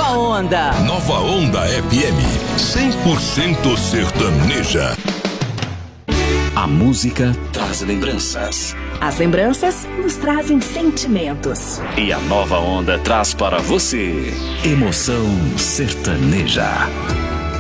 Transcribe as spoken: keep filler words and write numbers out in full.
Nova Onda. Nova Onda F M, cem por cento sertaneja. A música traz lembranças. As lembranças nos trazem sentimentos. E a Nova Onda traz para você emoção sertaneja.